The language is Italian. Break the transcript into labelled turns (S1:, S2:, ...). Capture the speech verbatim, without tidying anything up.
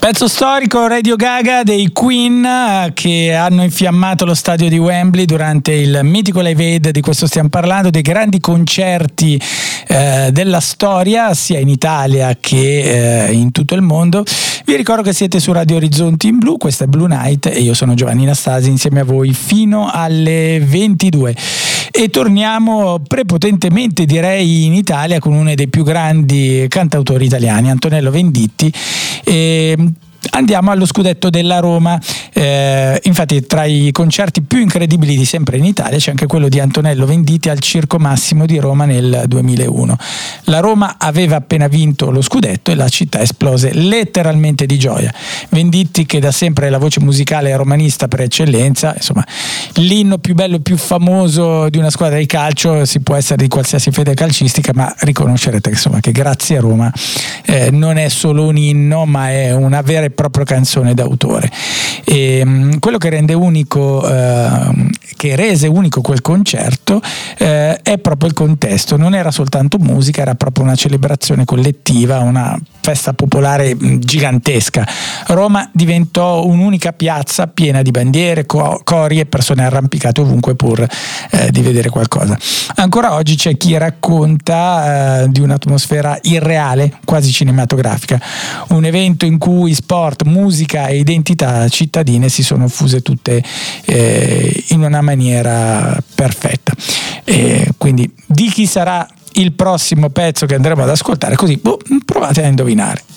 S1: Pezzo storico, Radio Gaga dei Queen, che hanno infiammato lo stadio di Wembley durante il mitico Live Aid. Di questo stiamo parlando, dei grandi concerti eh, della storia sia in Italia che eh, in tutto il mondo. Vi ricordo che siete su Radio Orizzonti in Blu, questa è Blue Night e io sono Giovanni Nastasi insieme a voi fino alle ventidue. E torniamo prepotentemente, direi, in Italia con uno dei più grandi cantautori italiani, Antonello Venditti. E andiamo allo scudetto della Roma. Eh, infatti tra i concerti più incredibili di sempre in Italia c'è anche quello di Antonello Venditti al Circo Massimo di Roma nel duemilauno. La Roma aveva appena vinto lo scudetto e la città esplose letteralmente di gioia. Venditti, che da sempre è la voce musicale romanista per eccellenza, insomma l'inno più bello e più famoso di una squadra di calcio, si può essere di qualsiasi fede calcistica, ma riconoscerete insomma che Grazie a Roma eh, non è solo un inno, ma è una vera e propria canzone d'autore. E um, quello che rende unico, uh, che rese unico quel concerto uh, è proprio il contesto. Non era soltanto musica, era proprio una celebrazione collettiva, una festa popolare gigantesca. Roma diventò un'unica piazza piena di bandiere, co- cori e persone arrampicate ovunque pur eh, di vedere qualcosa. Ancora oggi c'è chi racconta eh, di un'atmosfera irreale, quasi cinematografica, un evento in cui sport, musica e identità cittadine si sono fuse tutte eh, in una maniera perfetta. E quindi di chi sarà il prossimo pezzo che andremo ad ascoltare, così boh, provate a indovinare.